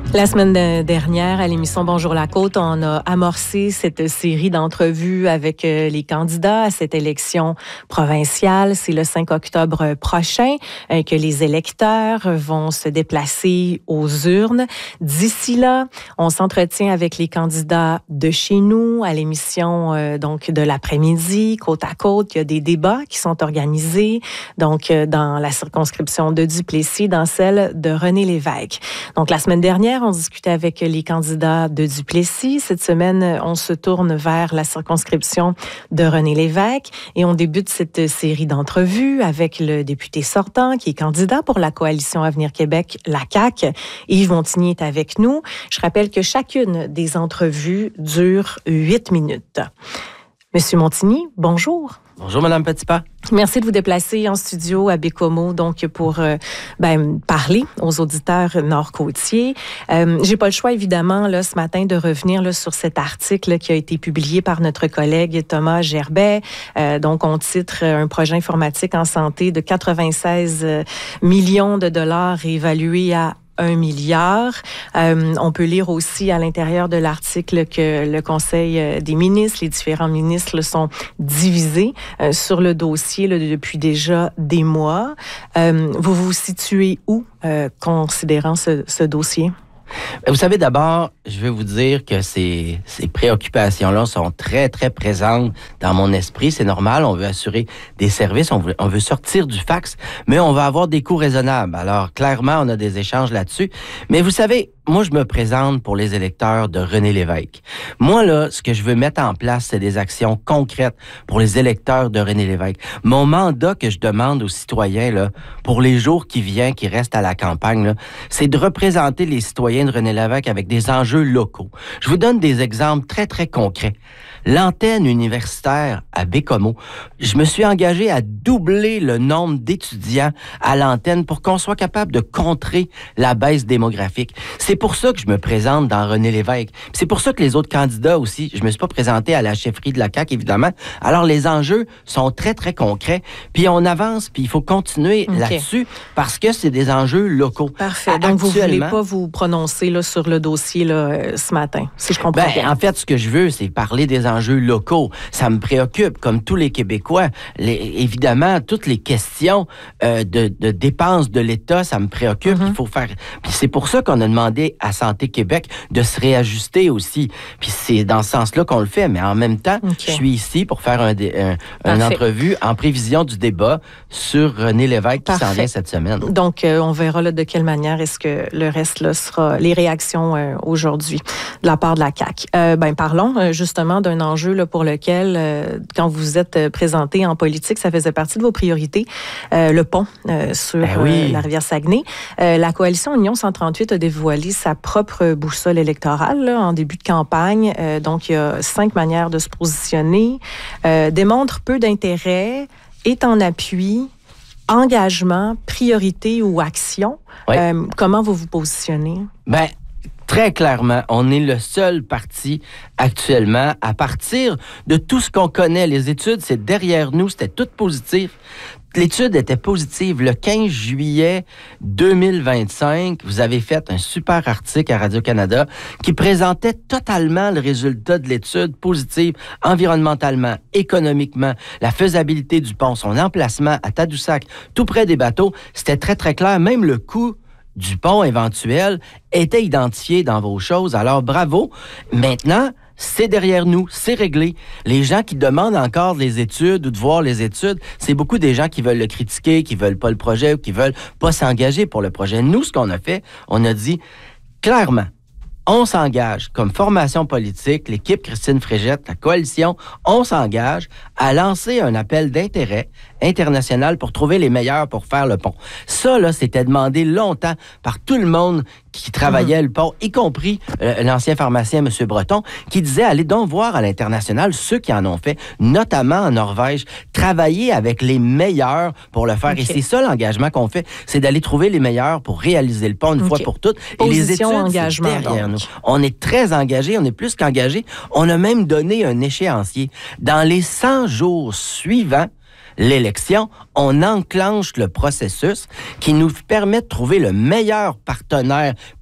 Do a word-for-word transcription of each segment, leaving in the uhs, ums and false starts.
La semaine dernière, à l'émission Bonjour la Côte, on a amorcé cette série d'entrevues avec les candidats à cette élection provinciale. C'est le cinq octobre prochain que les électeurs vont se déplacer aux urnes. D'ici là, on s'entretient avec les candidats de chez nous à l'émission donc de l'après-midi, côte à côte. Il y a des débats qui sont organisés donc dans la circonscription de Duplessis, dans celle de René Lévesque. Donc la semaine dernière, on discutait avec les candidats de Duplessis. Cette semaine, on se tourne vers la circonscription de René Lévesque et on débute cette série d'entrevues avec le député sortant qui est candidat pour la coalition Avenir Québec, la C A Q. Yves Montigny est avec nous. Je rappelle que chacune des entrevues dure huit minutes. Monsieur Montigny, bonjour. Bonjour, Madame Petitpas. Merci de vous déplacer en studio à Bécomo, donc pour euh, ben, parler aux auditeurs nord-côtiers. Euh, j'ai pas le choix, évidemment, là, ce matin, de revenir là, sur cet article là, qui a été publié par notre collègue Thomas Gerbet. Euh, donc, on titre un projet informatique en santé de quatre-vingt-seize millions de dollars évalué à un milliard. Euh, on peut lire aussi à l'intérieur de l'article que le Conseil des ministres, les différents ministres là, sont divisés euh, sur le dossier là, depuis déjà des mois. Euh, vous vous situez où, euh, considérant ce, ce dossier? Vous savez, d'abord, je vais vous dire que ces, ces préoccupations-là sont très, très présentes dans mon esprit. C'est normal, on veut assurer des services, on veut, on veut sortir du fax, mais on va avoir des coûts raisonnables. Alors, clairement, on a des échanges là-dessus. Mais vous savez, moi, je me présente pour les électeurs de René Lévesque. Moi, là, ce que je veux mettre en place, c'est des actions concrètes pour les électeurs de René Lévesque. Mon mandat que je demande aux citoyens, là, pour les jours qui viennent, qui restent à la campagne, là, c'est de représenter les citoyens de René Lévesque avec des enjeux locaux. Je vous donne des exemples très, très concrets. L'antenne universitaire à Bécomo, je me suis engagé à doubler le nombre d'étudiants à l'antenne pour qu'on soit capable de contrer la baisse démographique. C'est pour ça que je me présente dans René Lévesque. C'est pour ça que les autres candidats aussi, je me suis pas présenté à la chefferie de la C A Q, évidemment. Alors, les enjeux sont très, très concrets. Puis on avance, puis il faut continuer okay. là-dessus parce que c'est des enjeux locaux. Parfait. Donc, vous ne voulez pas vous prononcer là, sur le dossier là, ce matin, si je comprends ben, bien. En fait, ce que je veux, c'est parler des enjeux locaux. Ça me préoccupe, comme tous les Québécois. Les, évidemment, toutes les questions euh, de, de dépenses de l'État, ça me préoccupe. Mm-hmm. Il faut faire... Puis c'est pour ça qu'on a demandé à Santé Québec de se réajuster aussi. Puis c'est dans ce sens-là qu'on le fait. Mais en même temps, okay. je suis ici pour faire un, un, une entrevue en prévision du débat sur René Lévesque qui s'en vient cette semaine. Donc, euh, on verra là, de quelle manière est-ce que le reste là, sera les réactions euh, aujourd'hui de la part de la C A Q. Euh, ben, parlons euh, justement d'un enjeu là, pour lequel, euh, quand vous êtes présenté en politique, ça faisait partie de vos priorités, euh, le pont euh, sur ben oui. euh, la rivière Saguenay. Euh, la coalition Union cent trente-huit a dévoilé sa propre boussole électorale là, en début de campagne. Euh, donc, il y a cinq manières de se positionner. Euh, démontre peu d'intérêt, est en appui, engagement, priorité ou action. Oui. Euh, comment vous vous positionnez? Ben, très clairement, on est le seul parti actuellement à partir de tout ce qu'on connaît. Les études, c'est derrière nous, c'était tout positif. L'étude était positive. Le quinze juillet deux mille vingt-cinq, vous avez fait un super article à Radio-Canada qui présentait totalement le résultat de l'étude positive environnementalement, économiquement, la faisabilité du pont, son emplacement à Tadoussac, tout près des bateaux. C'était très, très clair. Même le coût du pont éventuel était identifié dans vos choses. Alors, bravo. Maintenant, c'est derrière nous, c'est réglé. Les gens qui demandent encore les études ou de voir les études, c'est beaucoup des gens qui veulent le critiquer, qui veulent pas le projet ou qui veulent pas s'engager pour le projet. Nous, ce qu'on a fait, on a dit clairement, on s'engage comme formation politique, l'équipe Christine Frégette, la coalition, on s'engage à lancer un appel d'intérêt international pour trouver les meilleurs pour faire le pont. Ça, là, c'était demandé longtemps par tout le monde qui travaillait mmh. le pont, y compris euh, l'ancien pharmacien, M. Breton, qui disait, allez donc voir à l'international ceux qui en ont fait, notamment en Norvège, travailler avec les meilleurs pour le faire. Okay. Et c'est ça l'engagement qu'on fait, c'est d'aller trouver les meilleurs pour réaliser le pont une okay. fois pour toutes. Position, et les études, engagement, c'est derrière donc. nous. On est très engagés, on est plus qu'engagés. On a même donné un échéancier. Dans les cent jours suivants, l'élection, on enclenche le processus qui nous permet de trouver le meilleur partenaire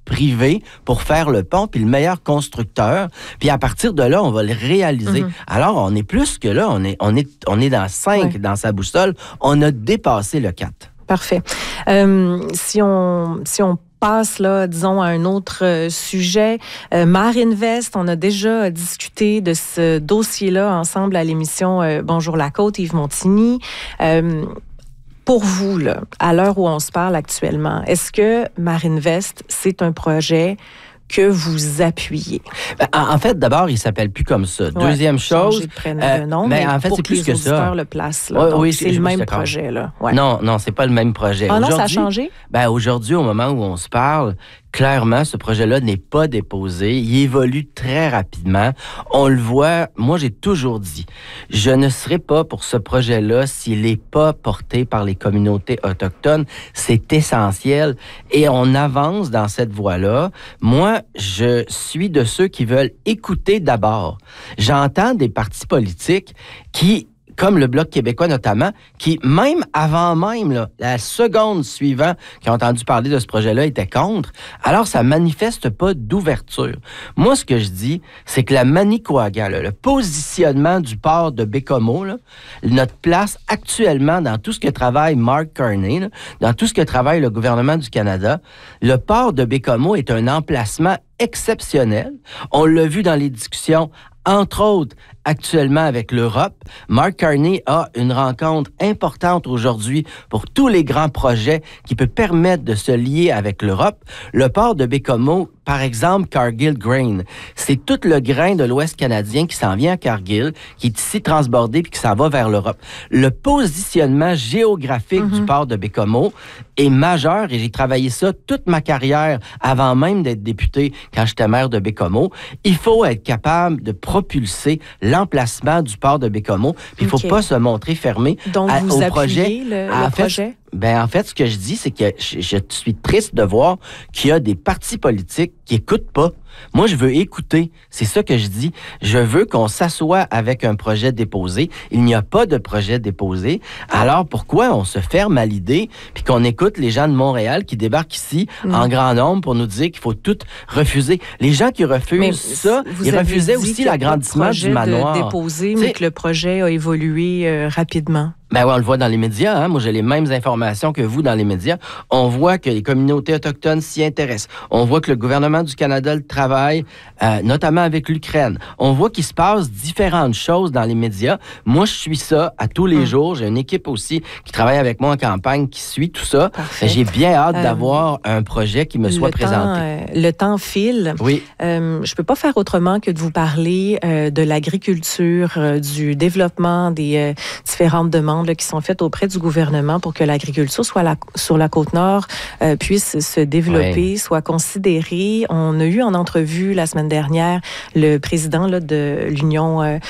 privé pour faire le pont, puis le meilleur constructeur. Puis à partir de là, on va le réaliser. Mm-hmm. Alors, on est plus que là, on est, on est, on est dans cinq ouais. dans sa boussole. On a dépassé le quatre. Parfait. Euh, si on, si on passe, là, disons, à un autre euh, sujet. Euh, Marinvest, on a déjà discuté de ce dossier-là ensemble à l'émission euh, Bonjour la Côte, Yves Montigny. Euh, pour vous, là, à l'heure où on se parle actuellement, est-ce que Marinvest, c'est un projet que vous appuyez? Ben, en, en fait, d'abord, il ne s'appelle plus comme ça. Ouais, Deuxième chose... De prénom, euh, de nom, mais, mais en fait, c'est plus que, que ça. Le place, là. Ouais, Donc, oui, c'est le même projet. Là. Ouais. Non, non, c'est pas le même projet. Ah non, ça a changé? Ben, aujourd'hui, au moment où on se parle, clairement, ce projet-là n'est pas déposé. Il évolue très rapidement. On le voit, moi, j'ai toujours dit, je ne serai pas pour ce projet-là s'il n'est pas porté par les communautés autochtones. C'est essentiel. Et on avance dans cette voie-là. Moi, je suis de ceux qui veulent écouter d'abord. J'entends des partis politiques qui... comme le Bloc québécois notamment, qui, même avant même, là, la seconde suivante qui a entendu parler de ce projet-là, était contre. Alors, ça manifeste pas d'ouverture. Moi, ce que je dis, c'est que la Manicouagan, là, le positionnement du port de Bécomo, là, notre place actuellement dans tout ce que travaille Mark Carney, là, dans tout ce que travaille le gouvernement du Canada, le port de Bécomo est un emplacement exceptionnel. On l'a vu dans les discussions, entre autres, actuellement avec l'Europe. Mark Carney a une rencontre importante aujourd'hui pour tous les grands projets qui peuvent permettre de se lier avec l'Europe. Le port de Bécomo, par exemple, Cargill Grain, c'est tout le grain de l'Ouest canadien qui s'en vient à Cargill, qui est ici transbordé puis qui s'en va vers l'Europe. Le positionnement géographique mm-hmm. du port de Bécomo est majeur et j'ai travaillé ça toute ma carrière avant même d'être député quand j'étais maire de Bécomo. Il faut être capable de propulser l'emplacement du port de Bécomo. Puis il ne faut okay. pas se montrer fermé Donc, à, vous au projet. Le, le en fait, projet? Ben, en fait, ce que je dis, c'est que je, je suis triste de voir qu'il y a des partis politiques qui n'écoutent pas. Moi, je veux écouter. C'est ça que je dis. Je veux qu'on s'assoie avec un projet déposé. Il n'y a pas de projet déposé. Alors, pourquoi on se ferme à l'idée puis qu'on écoute les gens de Montréal qui débarquent ici mmh. en grand nombre pour nous dire qu'il faut tout refuser? Les gens qui refusent mais ça, ils refusaient aussi l'agrandissement du manoir. De déposé, mais que le projet a évolué euh, rapidement. Ben oui, on le voit dans les médias. Hein? Moi, j'ai les mêmes informations que vous dans les médias. On voit que les communautés autochtones s'y intéressent. On voit que le gouvernement du Canada le travaille, euh, notamment avec l'Ukraine. On voit qu'il se passe différentes choses dans les médias. Moi, je suis ça à tous les mmh. jours. J'ai une équipe aussi qui travaille avec moi en campagne, qui suit tout ça. Parfait. J'ai bien hâte euh, d'avoir un projet qui me soit temps, présenté. Euh, le temps file. Oui. Euh, je peux pas faire autrement que de vous parler euh, de l'agriculture, euh, du développement des euh, différentes demandes là, qui sont faites auprès du gouvernement pour que l'agriculture soit la, sur la Côte-Nord euh, puisse se développer, ouais. soit considérée. On a eu en entrevue la semaine dernière le président là, de l'Union euh,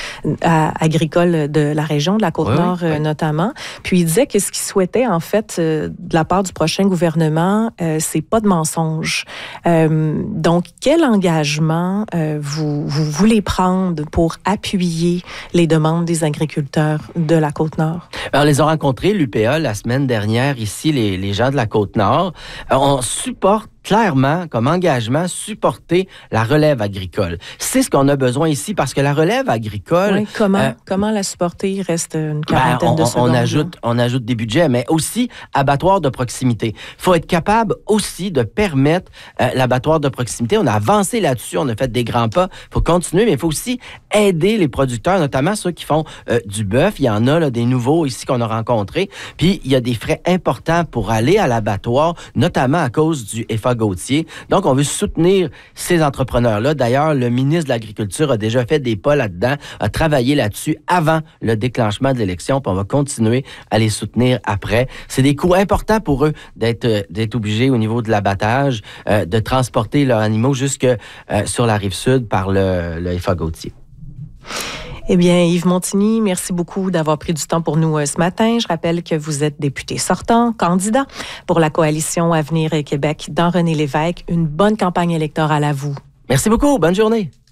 agricole de la région, de la Côte-Nord ouais, ouais. Euh, notamment. Puis il disait que ce qu'il souhaitait en fait euh, de la part du prochain gouvernement, euh, c'est pas de mensonges. Euh, donc, quel engagement euh, vous, vous voulez prendre pour appuyer les demandes des agriculteurs de la Côte-Nord? On les a rencontrés, l'U P A, la semaine dernière, ici, les, les gens de la Côte-Nord. On supporte clairement, comme engagement, supporter la relève agricole. C'est ce qu'on a besoin ici, parce que la relève agricole... Oui, comment, euh, comment la supporter? Il reste une quarantaine ben, on, de secondes. On ajoute, on ajoute des budgets, mais aussi abattoirs de proximité. Il faut être capable aussi de permettre euh, l'abattoir de proximité. On a avancé là-dessus, on a fait des grands pas. Il faut continuer, mais il faut aussi aider les producteurs, notamment ceux qui font euh, du bœuf. Il y en a là, des nouveaux ici qu'on a rencontrés. Puis, il y a des frais importants pour aller à l'abattoir, notamment à cause du F A Gauthier. Donc, on veut soutenir ces entrepreneurs-là. D'ailleurs, le ministre de l'Agriculture a déjà fait des pas là-dedans, a travaillé là-dessus avant le déclenchement de l'élection, puis on va continuer à les soutenir après. C'est des coûts importants pour eux d'être, euh, d'être obligés au niveau de l'abattage, euh, de transporter leurs animaux jusque euh, sur la rive sud par le, le F A Gauthier. Eh bien, Yves Montigny, merci beaucoup d'avoir pris du temps pour nous euh, ce matin. Je rappelle que vous êtes député sortant, candidat pour la coalition Avenir Québec dans René Lévesque. Une bonne campagne électorale à vous. Merci beaucoup. Bonne journée.